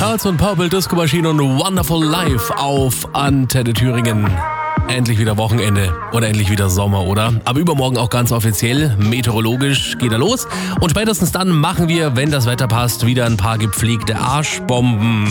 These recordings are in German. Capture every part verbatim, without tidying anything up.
Hearts und Purple Disco Machine und Wonderful Life auf Antenne Thüringen. Endlich wieder Wochenende oder endlich wieder Sommer, oder? Aber übermorgen auch ganz offiziell, meteorologisch geht er los. Und spätestens dann machen wir, wenn das Wetter passt, wieder ein paar gepflegte Arschbomben.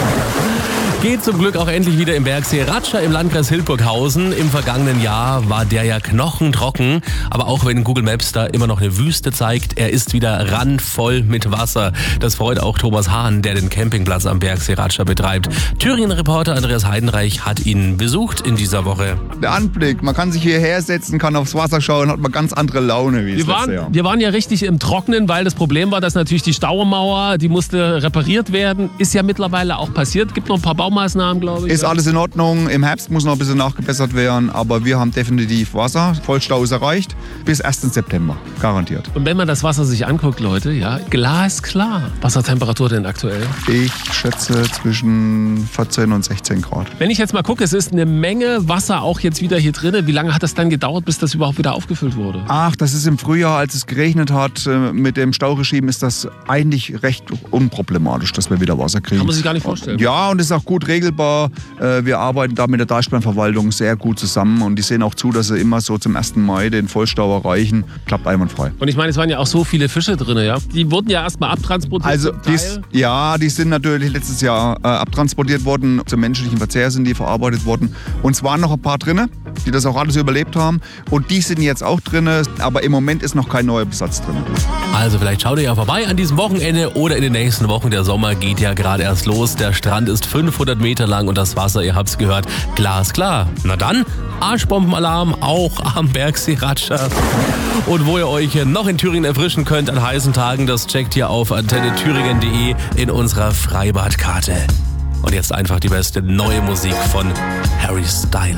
Geht zum Glück auch endlich wieder im Bergsee Ratscher im Landkreis Hildburghausen. Im vergangenen Jahr war der ja knochentrocken, aber auch wenn Google Maps da immer noch eine Wüste zeigt, er ist wieder randvoll mit Wasser. Das freut auch Thomas Hahn, der den Campingplatz am Bergsee Ratscher betreibt. Thüringen-Reporter Andreas Heidenreich hat ihn besucht in dieser Woche. Der Anblick, man kann sich hierher setzen, kann aufs Wasser schauen, hat man ganz andere Laune wie wir das waren, letzte Jahr. Wir waren ja richtig im Trocknen, weil das Problem war, dass natürlich die Staumauer, die musste repariert werden. Ist ja mittlerweile auch passiert. Gibt noch ein paar Baumaßnahmen, glaube ich. Ist alles in Ordnung. Im Herbst muss noch ein bisschen nachgebessert werden, aber wir haben definitiv Wasser. Vollstau ist erreicht. Bis ersten September, garantiert. Und wenn man das Wasser sich anguckt, Leute, ja, glasklar. Wassertemperatur denn aktuell? Ich schätze zwischen vierzehn und sechzehn Grad. Wenn ich jetzt mal gucke, es ist eine Menge Wasser auch jetzt wieder hier drin. Wie lange hat das dann gedauert, bis das überhaupt wieder aufgefüllt wurde? Ach, das ist im Frühjahr, als es geregnet hat. Mit dem Stauregime ist das eigentlich recht unproblematisch, dass wir wieder Wasser kriegen. Kann man sich gar nicht vorstellen. Ja, und ist auch gut regelbar. Wir arbeiten da mit der Deichbrandverwaltung sehr gut zusammen und die sehen auch zu, dass sie immer so zum ersten Mai den Vollstau erreichen. Klappt einwandfrei. Und ich meine, es waren ja auch so viele Fische drin, ja? Die wurden ja erstmal abtransportiert. Also, dies, ja, die sind natürlich letztes Jahr äh, abtransportiert worden. Zum menschlichen Verzehr sind die verarbeitet worden. Und es waren noch ein paar drin, die das auch alles überlebt haben. Und die sind jetzt auch drin, aber im Moment ist noch kein neuer Besatz drin. Also vielleicht schaut ihr ja vorbei an diesem Wochenende oder in den nächsten Wochen. Der Sommer geht ja gerade erst los. Der Strand ist fünfhundert Meter lang und das Wasser, ihr habt's gehört, glasklar. Na dann, Arschbombenalarm auch am Bergsee Ratscher. Und wo ihr euch noch in Thüringen erfrischen könnt an heißen Tagen, das checkt ihr auf antenne thüringen punkt de in unserer Freibadkarte. Und jetzt einfach die beste neue Musik von Harry Styles.